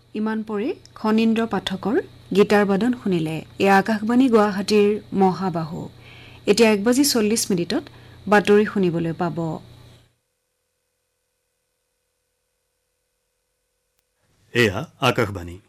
ইমান পৰে খনীন্দ্ৰ পাঠকৰ গীটাৰ বাদন শুনিলে। এয়া আকাশবাণী গুৱাহাটীৰ মহাবাহু। এতিয়া 1:40 বাতৰি শুনিবলৈ পাব। এয়া আকাশবাণী।